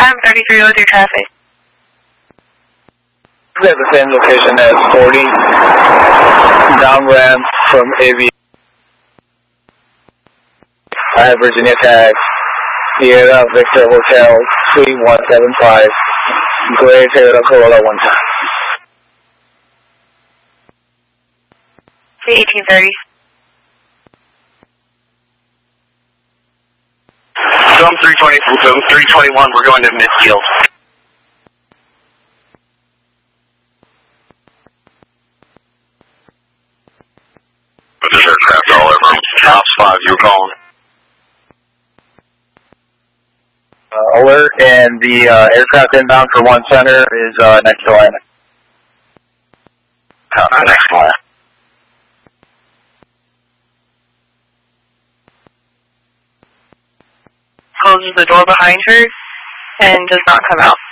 33 with your traffic. At the same location as 40, down ramp from AV. I have Virginia Tag, Sierra Victor Hotel, Suite 175, Gray Toyota Corolla 1 time. Say 1830. Film 320 from Film 321, we're going to midfield. There's aircraft all over. Ops 5, you were calling. Alert, and the aircraft inbound for 1 center is next to line. Next line. Closes the door behind her and does not come out.